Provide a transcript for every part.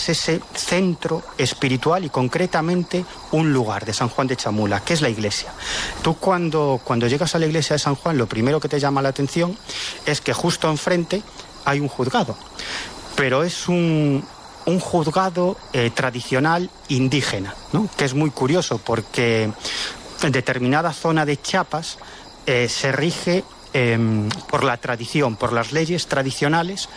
es ese centro espiritual y concretamente un lugar de San Juan de Chamula, que es la iglesia. Tú cuando llegas a la iglesia de San Juan, lo primero que te llama la atención es que justo enfrente hay un juzgado, pero es un juzgado tradicional indígena, ¿no? Que es muy curioso porque en determinada zona de Chiapas se rige por la tradición, por las leyes tradicionales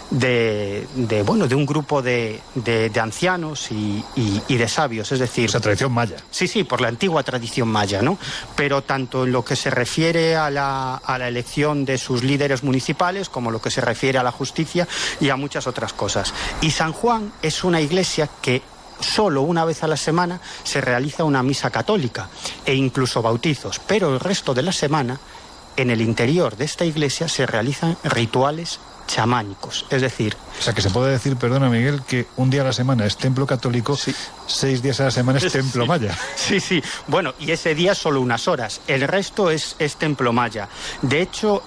de un grupo de ancianos y de sabios, es decir... Esa tradición maya. Sí, por la antigua tradición maya, ¿no? Pero tanto en lo que se refiere a la elección de sus líderes municipales, como lo que se refiere a la justicia y a muchas otras cosas. Y San Juan es una iglesia que solo una vez a la semana se realiza una misa católica e incluso bautizos, pero el resto de la semana, en el interior de esta iglesia se realizan rituales chamánicos, es decir... O sea, que se puede decir, perdona Miguel, que un día a la semana es templo católico, sí. 6 días a la semana es templo maya. Sí, bueno, y ese día solo unas horas, el resto es templo maya. De hecho,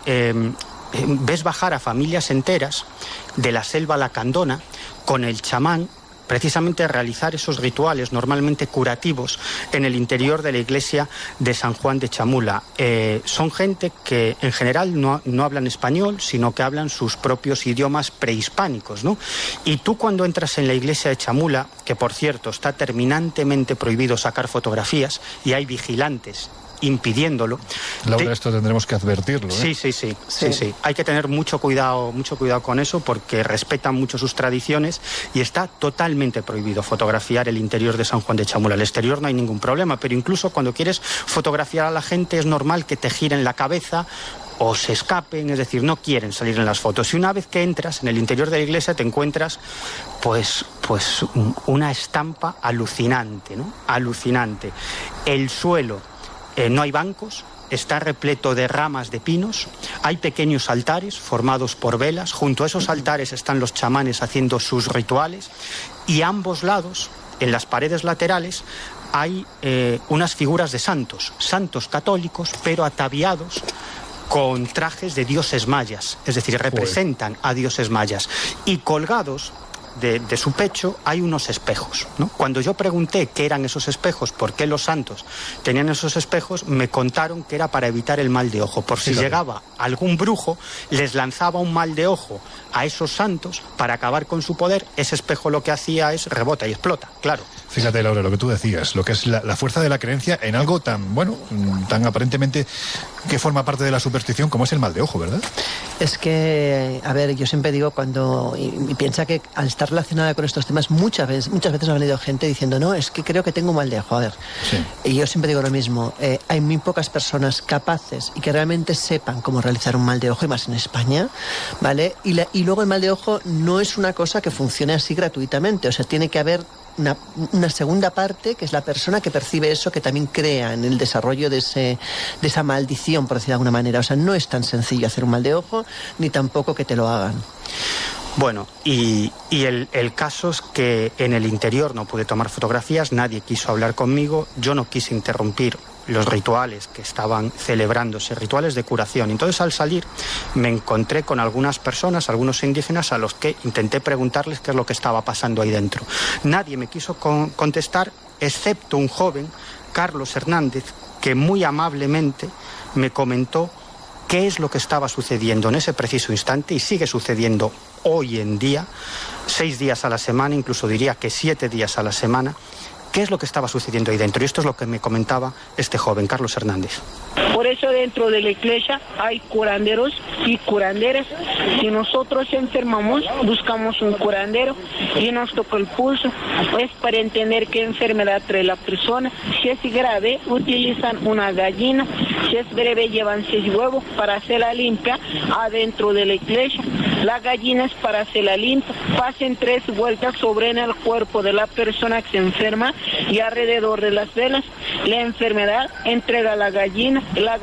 ves bajar a familias enteras de la selva lacandona con el chamán, precisamente a realizar esos rituales normalmente curativos en el interior de la iglesia de San Juan de Chamula. Son gente que en general no hablan español, sino que hablan sus propios idiomas prehispánicos, ¿no? Y tú cuando entras en la iglesia de Chamula, que por cierto está terminantemente prohibido sacar fotografías y hay vigilantes impidiéndolo. Laura, esto tendremos que advertirlo, ¿eh? Sí. Hay que tener mucho cuidado con eso porque respetan mucho sus tradiciones y está totalmente prohibido fotografiar el interior de San Juan de Chamula. El exterior no hay ningún problema, pero incluso cuando quieres fotografiar a la gente es normal que te giren la cabeza o se escapen, es decir, no quieren salir en las fotos. Y una vez que entras en el interior de la iglesia te encuentras pues una estampa alucinante, ¿no? Alucinante. El suelo, no hay bancos, está repleto de ramas de pinos, hay pequeños altares formados por velas, junto a esos altares están los chamanes haciendo sus rituales y a ambos lados, en las paredes laterales, hay unas figuras de santos católicos, pero ataviados con trajes de dioses mayas, es decir, representan a dioses mayas, y colgados de su pecho hay unos espejos, ¿no? Cuando yo pregunté qué eran esos espejos, por qué los santos tenían esos espejos, me contaron que era para evitar el mal de ojo, por si llegaba algún brujo, les lanzaba un mal de ojo a esos santos para acabar con su poder. Ese espejo lo que hacía es rebota y explota, claro. Fíjate, Laura, lo que tú decías, lo que es la fuerza de la creencia en algo tan, tan aparentemente que forma parte de la superstición como es el mal de ojo, ¿verdad? Es que, a ver, yo siempre digo y piensa que al estar relacionada con estos temas muchas veces me ha venido gente diciendo, no, es que creo que tengo mal de ojo. A ver, sí. Y yo siempre digo lo mismo, hay muy pocas personas capaces y que realmente sepan cómo realizar un mal de ojo, y más en España, ¿vale? Y luego el mal de ojo no es una cosa que funcione así gratuitamente, o sea, tiene que haber una segunda parte, que es la persona que percibe eso, que también crea en el desarrollo de esa maldición, por decir de alguna manera. O sea, no es tan sencillo hacer un mal de ojo, ni tampoco que te lo hagan. Bueno, y el caso es que en el interior no pude tomar fotografías, nadie quiso hablar conmigo, yo no quise interrumpir los rituales que estaban celebrándose, rituales de curación. Entonces, al salir, me encontré con algunas personas, algunos indígenas, a los que intenté preguntarles qué es lo que estaba pasando ahí dentro. Nadie me quiso contestar, excepto un joven, Carlos Hernández, que muy amablemente me comentó qué es lo que estaba sucediendo en ese preciso instante y sigue sucediendo hoy en día, 6 días a la semana, incluso diría que 7 días a la semana. ¿Qué es lo que estaba sucediendo ahí dentro? Y esto es lo que me comentaba este joven, Carlos Hernández. Por eso dentro de la iglesia hay curanderos y curanderas. Si nosotros enfermamos, buscamos un curandero y nos toca el pulso. Es para entender qué enfermedad trae la persona. Si es grave, utilizan una gallina. Si es breve, llevan 6 huevos para hacerla limpia adentro de la iglesia. La gallina es para hacerla limpia. Pasen 3 vueltas sobre el cuerpo de la persona que se enferma y alrededor de las velas. La enfermedad entrega a la gallina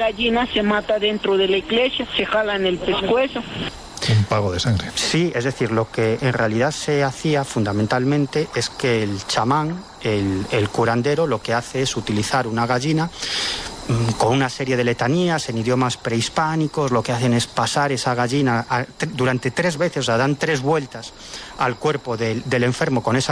se mata dentro de la iglesia, se jala en el pescuezo. Un pago de sangre. Sí, es decir, lo que en realidad se hacía fundamentalmente es que el chamán, el curandero, lo que hace es utilizar una gallina con una serie de letanías en idiomas prehispánicos. Lo que hacen es pasar esa gallina durante 3 veces, o sea, dan 3 vueltas al cuerpo del enfermo con esa